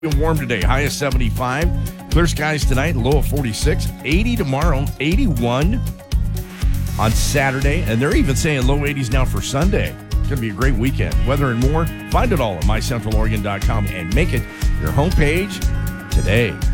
Warm today, high of 75. Clear skies tonight, low of 46. 80 tomorrow, 81 on Saturday. And they're even saying low 80s now for Sunday. It's going to be a great weekend. Weather and more, find it all at mycentraloregon.com and make it your homepage today.